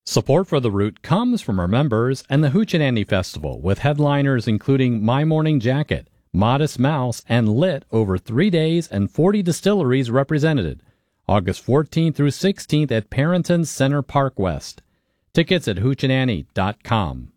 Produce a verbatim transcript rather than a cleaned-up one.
Support for The Root comes from our members and the Hoochie Festival, with headliners including My Morning Jacket, Modest Mouse, and Lit over three days and forty distilleries represented. August fourteenth through sixteenth at Parrington Center Park West. Tickets at hoochie nanny dot com.